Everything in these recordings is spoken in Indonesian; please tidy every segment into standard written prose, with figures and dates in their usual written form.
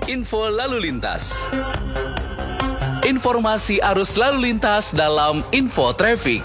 Info lalu lintas. Informasi arus lalu lintas dalam Info Traffic.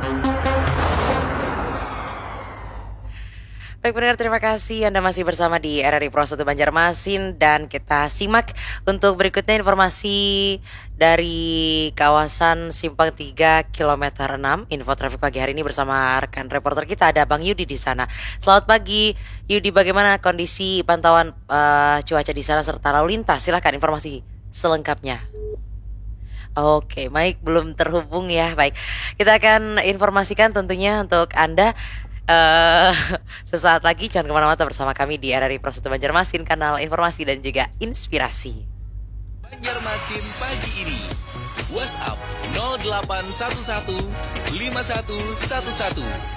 Baik pendengar, terima kasih Anda masih bersama di RRI Pro 1 Banjarmasin. Dan kita simak untuk berikutnya informasi dari kawasan Simpang 3 kilometer 6. Info traffic pagi hari ini bersama rekan reporter kita, ada Bang Yudi di sana. Selamat pagi Yudi, bagaimana kondisi pantauan cuaca di sana serta lalu lintas? Silahkan informasi selengkapnya. Oke, baik, belum terhubung ya. Baik, kita akan informasikan tentunya untuk Anda sesaat lagi. Jangan kemana-mana, bersama kami di RRI Pro 1 Banjarmasin, kanal informasi dan juga inspirasi. Banjarmasin pagi ini. WhatsApp 0811 5111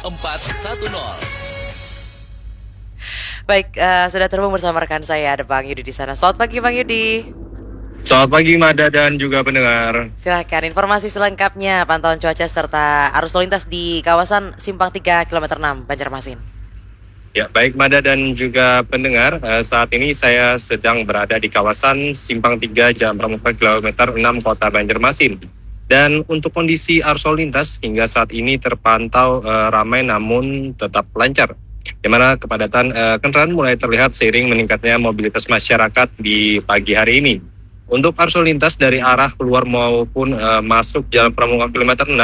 410. Baik, sudah terhubung bersama rekan saya, ada Bang Yudi di sana. Selamat pagi Bang Yudi. Selamat pagi Mada dan juga pendengar. Silahkan informasi selengkapnya pantauan cuaca serta arus lalu lintas di kawasan Simpang 3 kilometer 6 Banjarmasin. Ya, baik Mada dan juga pendengar, saat ini saya sedang berada di kawasan Simpang 3 Jalan Pramuka kilometer 6 Kota Banjarmasin. Dan untuk kondisi arus lalu lintas hingga saat ini terpantau ramai namun tetap lancar, di mana kepadatan kendaraan mulai terlihat seiring meningkatnya mobilitas masyarakat di pagi hari ini. Untuk arus lalu lintas dari arah keluar maupun masuk Jalan Pramuka kilometer 6,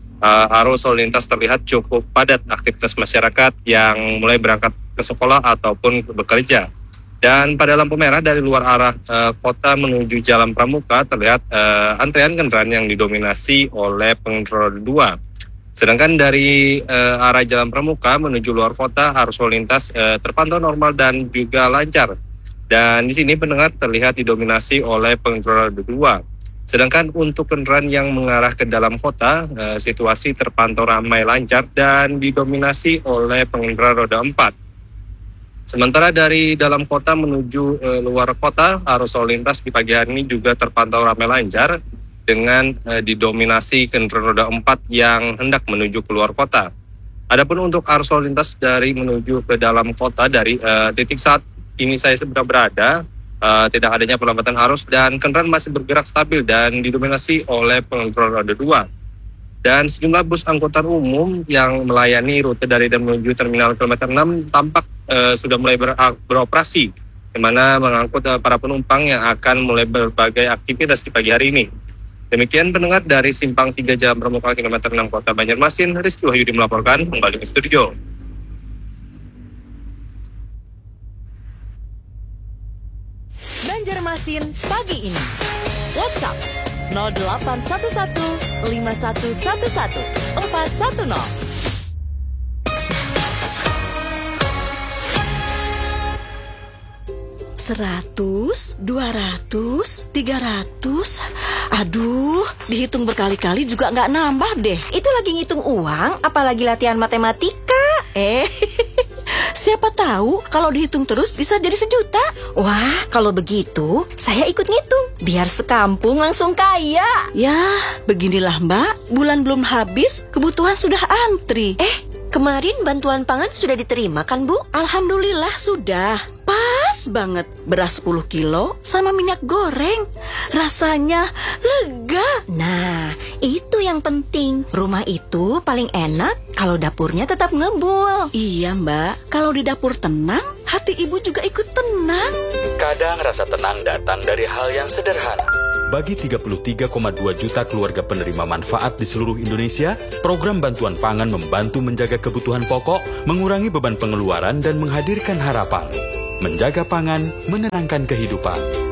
arus lalu lintas terlihat cukup padat aktivitas masyarakat yang mulai berangkat ke sekolah ataupun bekerja. Dan pada lampu merah dari luar arah kota menuju Jalan Pramuka terlihat antrean kendaraan yang didominasi oleh pengendara roda 2. Sedangkan dari arah Jalan Pramuka menuju luar kota, arus lalu lintas terpantau normal dan juga lancar. Dan di sini pendengar terlihat didominasi oleh pengendara roda 2. Sedangkan untuk kendaraan yang mengarah ke dalam kota, situasi terpantau ramai lancar dan didominasi oleh pengendara roda 4. Sementara dari dalam kota menuju luar kota, arus lalu lintas di pagi hari ini juga terpantau ramai lancar dengan didominasi kendaraan roda 4 yang hendak menuju keluar kota. Adapun untuk arus lalu lintas dari menuju ke dalam kota dari titik saat ini saya sedang berada, tidak adanya perlambatan arus dan kendaraan masih bergerak stabil dan didominasi oleh pengendara roda 2. Dan sejumlah bus angkutan umum yang melayani rute dari dan menuju terminal kilometer 6 tampak sudah mulai beroperasi, di mana mengangkut para penumpang yang akan mulai berbagai aktivitas di pagi hari ini. Demikian pendengar dari Simpang 3 Jalan Pramuka kilometer 6 Kota Banjarmasin, Rizky Wahyudi melaporkan, kembali ke studio. Banjarmasin pagi ini. WhatsApp 0811 5111 410. Seratus, 200, 300. Aduh, dihitung berkali-kali juga nggak nambah deh. Itu lagi ngitung uang, apalagi latihan matematika. Siapa tahu kalau dihitung terus bisa jadi 1 juta. Wah, kalau begitu saya ikut ngitung, biar sekampung langsung kaya. Ya, beginilah Mbak, bulan belum habis, kebutuhan sudah antri. Kemarin bantuan pangan sudah diterima kan Bu? Alhamdulillah sudah. Pas banget, beras 10 kilo sama minyak goreng. Rasanya lega. Nah, itu yang penting. Rumah itu paling enak kalau dapurnya tetap ngebul. Iya Mbak, kalau di dapur tenang, hati ibu juga ikut tenang. Kadang rasa tenang datang dari hal yang sederhana. Bagi 33,2 juta keluarga penerima manfaat di seluruh Indonesia, program bantuan pangan membantu menjaga kebutuhan pokok, mengurangi beban pengeluaran dan menghadirkan harapan. Menjaga pangan, menenangkan kehidupan.